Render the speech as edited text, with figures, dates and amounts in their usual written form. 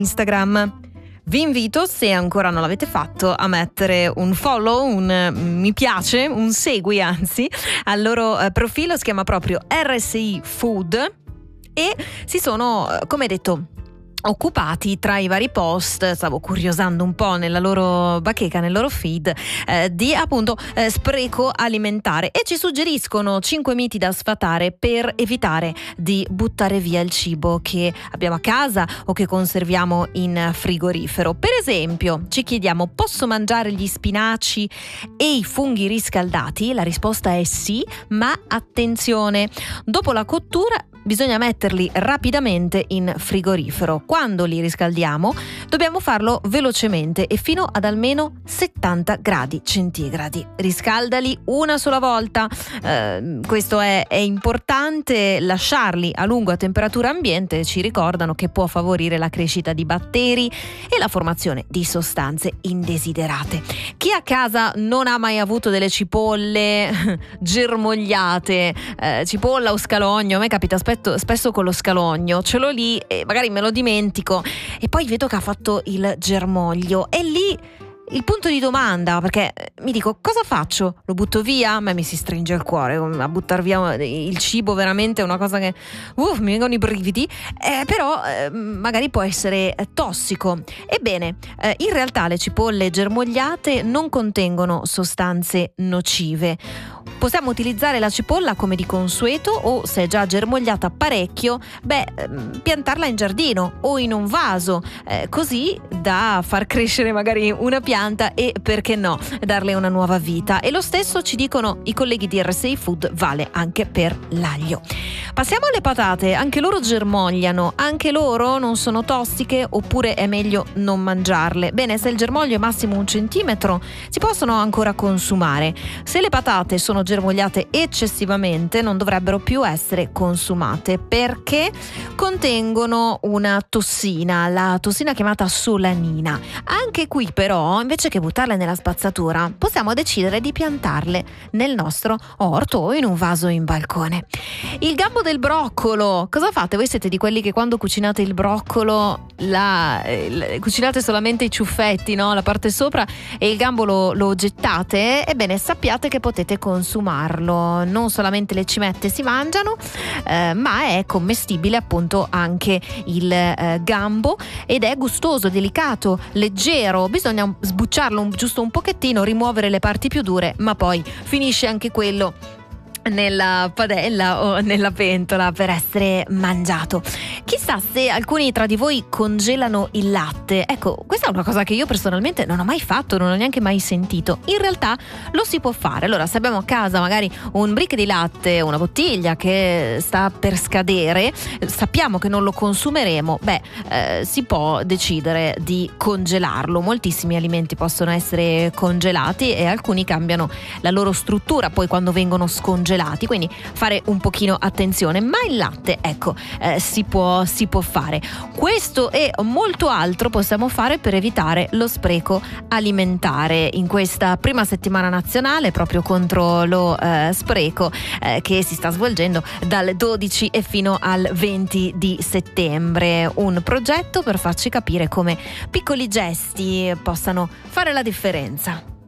Instagram. Vi invito, se ancora non l'avete fatto, a mettere un follow, un mi piace, un segui anzi, al loro profilo. Si chiama proprio RSI Food e si sono, come detto, occupati tra i vari post, stavo curiosando un po' nella loro bacheca, nel loro feed, di appunto spreco alimentare, e ci suggeriscono 5 miti da sfatare per evitare di buttare via il cibo che abbiamo a casa o che conserviamo in frigorifero. Per esempio, ci chiediamo: posso mangiare gli spinaci e i funghi riscaldati? La risposta è sì, ma attenzione, dopo la cottura bisogna metterli rapidamente in frigorifero. Quando li riscaldiamo dobbiamo farlo velocemente e fino ad almeno 70 gradi centigradi. Riscaldali una sola volta, questo è importante. Lasciarli a lungo a temperatura ambiente ci ricordano che può favorire la crescita di batteri e la formazione di sostanze indesiderate. Chi a casa non ha mai avuto delle cipolle germogliate, cipolla o scalogno? A me capita spesso con lo scalogno, ce l'ho lì e magari me lo dimentico e poi vedo che ha fatto il germoglio, e lì il punto di domanda, perché mi dico: cosa faccio? Lo butto via? A me mi si stringe il cuore a buttar via il cibo, veramente è una cosa che mi vengono i brividi, però magari può essere tossico. Ebbene, in realtà le cipolle germogliate non contengono sostanze nocive. Possiamo utilizzare la cipolla come di consueto, o se è già germogliata parecchio, piantarla in giardino o in un vaso, così da far crescere magari una pianta e, perché no, darle una nuova vita. E lo stesso ci dicono i colleghi di RSI Food vale anche per l'aglio. Passiamo alle patate, anche loro germogliano, anche loro non sono tossiche, oppure è meglio non mangiarle? Bene, se il germoglio è massimo 1 centimetro si possono ancora consumare. Se le patate sono germogliate eccessivamente non dovrebbero più essere consumate, perché contengono una tossina, la tossina chiamata solanina. Anche qui però, invece che buttarle nella spazzatura, possiamo decidere di piantarle nel nostro orto o in un vaso in balcone. Il gambo del broccolo, cosa fate? Voi siete di quelli che quando cucinate il broccolo cucinate solamente i ciuffetti, no? La parte sopra, e il gambo lo gettate? Ebbene, sappiate che potete consumarlo. Non solamente le cimette si mangiano, ma è commestibile appunto anche il gambo, ed è gustoso, delicato, leggero. Bisogna sbucciarlo giusto un pochettino, rimuovere le parti più dure, ma poi finisce anche quello nella padella o nella pentola per essere mangiato. Chissà se alcuni tra di voi congelano il latte. Ecco, questa è una cosa che io personalmente non ho mai fatto, non ho neanche mai sentito. In realtà lo si può fare. Allora, se abbiamo a casa magari un brick di latte, una bottiglia che sta per scadere, sappiamo che non lo consumeremo, si può decidere di congelarlo. Moltissimi alimenti possono essere congelati e alcuni cambiano la loro struttura poi quando vengono scongelati, quindi fare un pochino attenzione. Ma il latte, ecco, si può fare. Questo e molto altro possiamo fare per evitare lo spreco alimentare in questa prima settimana nazionale proprio contro lo spreco, che si sta svolgendo dal 12 e fino al 20 di settembre. Un progetto per farci capire come piccoli gesti possano fare la differenza.